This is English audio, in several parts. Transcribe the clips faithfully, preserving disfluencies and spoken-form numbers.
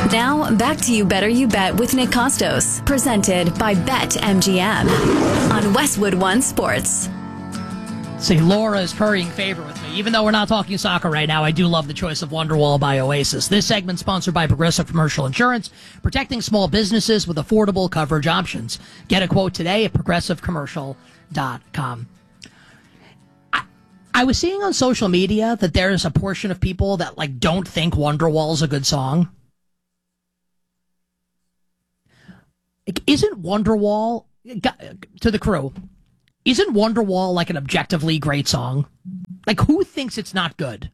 Now, back to You Better You Bet with Nick Costos, presented by BetMGM on Westwood One Sports. See, Laura is currying favor with me. Even though we're not talking soccer right now, I do love the choice of Wonderwall by Oasis. This segment sponsored by Progressive Commercial Insurance, protecting small businesses with affordable coverage options. Get a quote today at progressive commercial dot com. I, I was seeing on social media that there is a portion of people that like don't think Wonderwall is a good song. Like, isn't Wonderwall, to the crew, isn't Wonderwall like an objectively great song? Like, who thinks it's not good?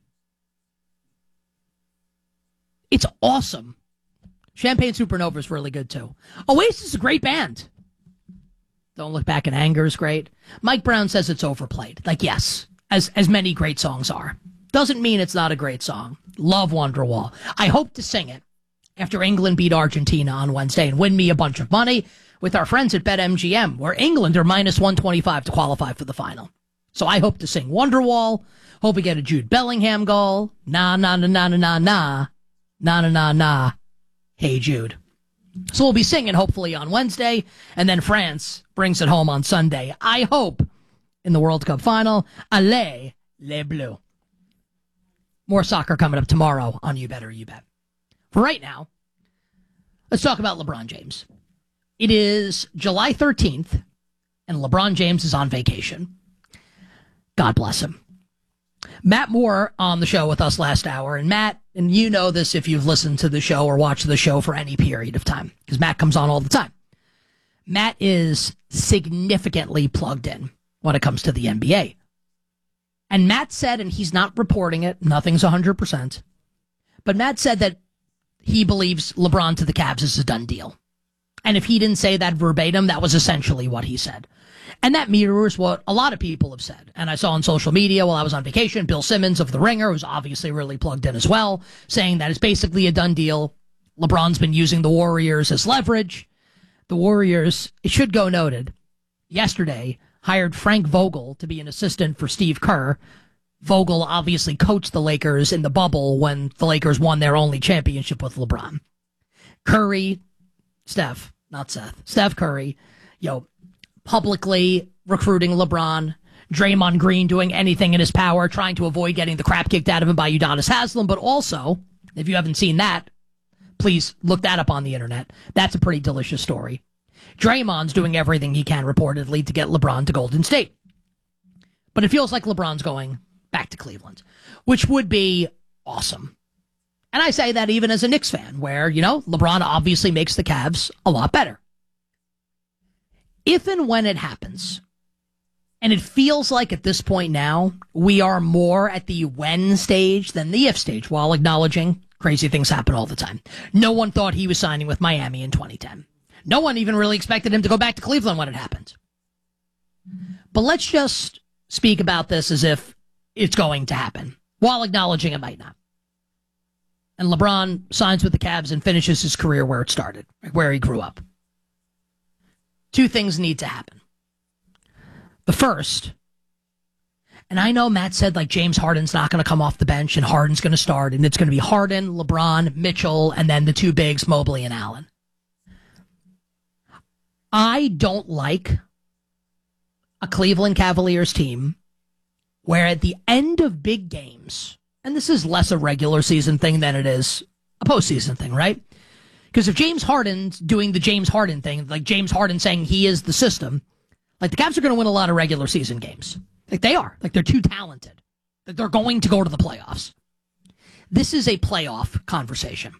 It's awesome. Champagne Supernova is really good, too. Oasis is a great band. Don't Look Back in Anger is great. Mike Brown says it's overplayed. Like, yes, as, as many great songs are. Doesn't mean it's not a great song. Love Wonderwall. I hope to sing it after England beat Argentina on Wednesday and win me a bunch of money with our friends at BetMGM, where England are minus one twenty-five to qualify for the final. So I hope to sing Wonderwall. Hope we get a Jude Bellingham goal. Nah, nah, nah, nah, nah, nah, nah. Nah, nah, nah, nah. Hey, Jude. So we'll be singing hopefully on Wednesday, and then France brings it home on Sunday. I hope in the World Cup final. Allez, les Bleus. More soccer coming up tomorrow on You Better You Bet. For right now, let's talk about LeBron James. It is July thirteenth, and LeBron James is on vacation. God bless him. Matt Moore on the show with us last hour, and Matt, and you know this if you've listened to the show or watched the show for any period of time, because Matt comes on all the time. Matt is significantly plugged in when it comes to the N B A. And Matt said, and he's not reporting it, nothing's one hundred percent, but Matt said that he believes LeBron to the Cavs is a done deal. And if he didn't say that verbatim, that was essentially what he said. And that mirrors what a lot of people have said. And I saw on social media while I was on vacation, Bill Simmons of The Ringer, who's obviously really plugged in as well, saying that it's basically a done deal. LeBron's been using the Warriors as leverage. The Warriors, it should go noted, yesterday hired Frank Vogel to be an assistant for Steve Kerr. Vogel obviously coached the Lakers in the bubble when the Lakers won their only championship with LeBron. Curry, Steph, not Seth, Steph Curry, you know, publicly recruiting LeBron, Draymond Green doing anything in his power, trying to avoid getting the crap kicked out of him by Udonis Haslem. But also, if you haven't seen that, please look that up on the internet. That's a pretty delicious story. Draymond's doing everything he can reportedly to get LeBron to Golden State. But it feels like LeBron's going back to Cleveland, which would be awesome. And I say that even as a Knicks fan, where, you know, LeBron obviously makes the Cavs a lot better. If and when it happens, and it feels like at this point now, we are more at the when stage than the if stage, while acknowledging crazy things happen all the time. No one thought he was signing with Miami in twenty ten. No one even really expected him to go back to Cleveland when it happened. But let's just speak about this as if it's going to happen, while acknowledging it might not. And LeBron signs with the Cavs and finishes his career where it started, where he grew up. Two things need to happen. The first, and I know Matt said like James Harden's not going to come off the bench and Harden's going to start, and it's going to be Harden, LeBron, Mitchell, and then the two bigs, Mobley and Allen. I don't like a Cleveland Cavaliers team where at the end of big games, and this is less a regular season thing than it is a postseason thing, right? Because if James Harden's doing the James Harden thing, like James Harden saying he is the system, like the Cavs are going to win a lot of regular season games. Like they are. Like they're too talented. Like they're going to go to the playoffs. This is a playoff conversation.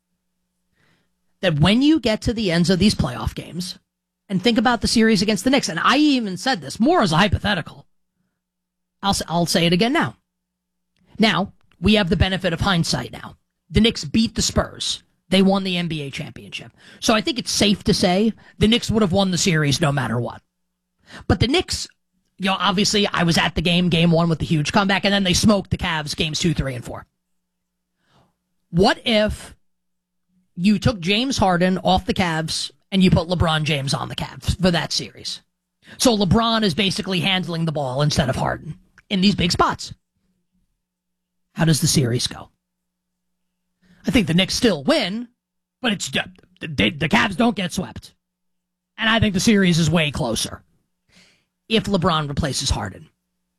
That when you get to the ends of these playoff games, and think about the series against the Knicks, and I even said this more as a hypothetical. I'll, I'll say it again now. Now, we have the benefit of hindsight now. The Knicks beat the Spurs. They won the N B A championship. So I think it's safe to say the Knicks would have won the series no matter what. But the Knicks, you know, obviously I was at the game, game one with the huge comeback, and then they smoked the Cavs games two, three, and four. What if you took James Harden off the Cavs and you put LeBron James on the Cavs for that series? So LeBron is basically handling the ball instead of Harden in these big spots. How does the series go? I think the Knicks still win, But it's the, the, the Cavs don't get swept. And I think the series is way closer if LeBron replaces Harden.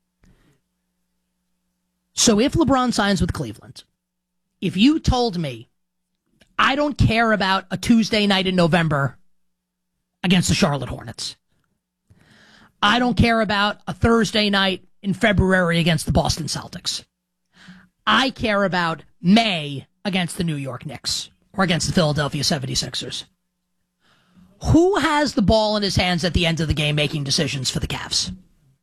So if LeBron signs with Cleveland, if you told me I don't care about a Tuesday night in November against the Charlotte Hornets, I don't care about a Thursday night in February against the Boston Celtics, I care about May against the New York Knicks or against the Philadelphia seventy-sixers. Who has the ball in his hands at the end of the game making decisions for the Cavs?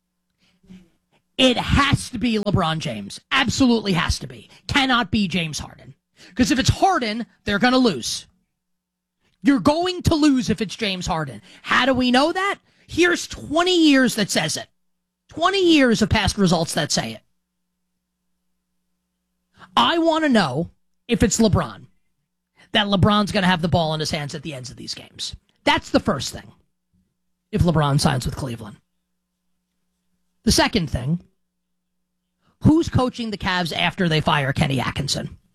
It has to be LeBron James. Absolutely has to be. Cannot be James Harden. Because if it's Harden, they're going to lose. You're going to lose if it's James Harden. How do we know that? Here's twenty years that says it. twenty years of past results that say it. I want to know if it's LeBron, that LeBron's going to have the ball in his hands at the ends of these games. That's the first thing, if LeBron signs with Cleveland. The second thing, who's coaching the Cavs after they fire Kenny Atkinson?